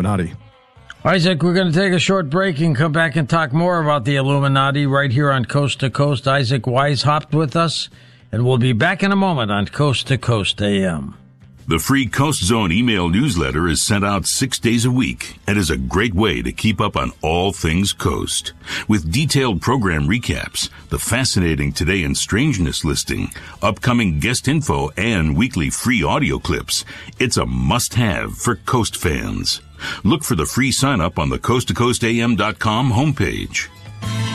Illuminati. Isaac, we're going to take a short break and come back and talk more about the Illuminati right here on Coast to Coast. Isaac Weishaupt with us, and we'll be back in a moment on Coast to Coast AM. The free Coast Zone email newsletter is sent out 6 days a week and is a great way to keep up on all things Coast. With detailed program recaps, the fascinating Today in Strangeness listing, upcoming guest info, and weekly free audio clips, it's a must-have for Coast fans. Look for the free sign-up on the coasttocoastam.com homepage.